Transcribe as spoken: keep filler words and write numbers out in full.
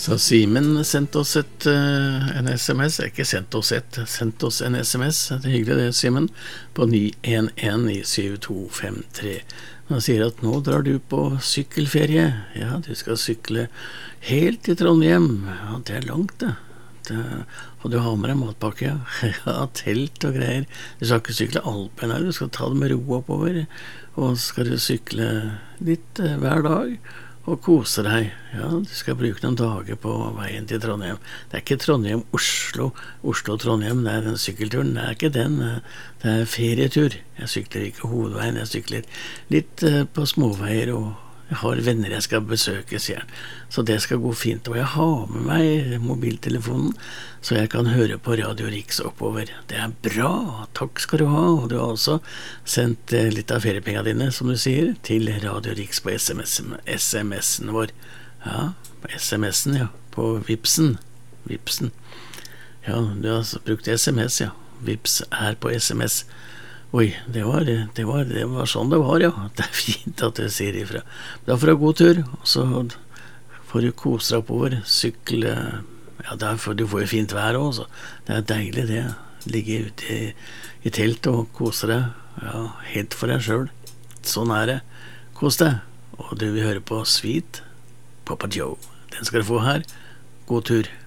Så Simen sendte oss et, uh, en sms, ikke sendt oss et, sendt oss en sms, det er hyggelig det, Simen, på ni en en ni syv to fem tre. Han sier at nå drar du på sykkelferie, ja, du skal sykle helt til Trondheim, ja, det er langt det. Det, og du har med deg matpakke, ja, telt og greier. Du skal ikke sykle Alpen, du skal ta det med ro oppover, og skal du sykle litt uh, hver dag, og kose deg. Ja, du skal bruke noen dager på veien til Trondheim. Det er ikke Trondheim-Oslo, Oslo-Trondheim, det er den sykkelturen, det er ikke den, det er ferietur. Jeg sykler ikke hovedveien, jeg sykler litt uh, på småveier, og jeg har venner jeg skal besøke, sier han. Så det skal gå fint, og jeg har med meg mobiltelefonen, så jeg kan høre på Radio Riks oppover. Det er bra, takk skal du ha, og du har også sendt eh, litt av feriepengene dine, som du sier, til Radio Riks på SMS-en, SMS-en vår. Ja, på SMS-en, ja, på Vipsen, Vipsen. Ja, du har brukt SMS, ja. Vips er på SMS. Oi, det var, det, var, det var sånn det var, ja. Det er fint at du sier ifra. Da får du god tur, og så får du kose deg oppover, sykle, ja, derfor, du får jo fint vær også. Det er deilig det, ligge ute i, i telt og kose deg, ja, helt for deg selv. Sånn er det. Kos deg, og du vil høre på Sweet Papa Joe. Den skal du få her. God tur.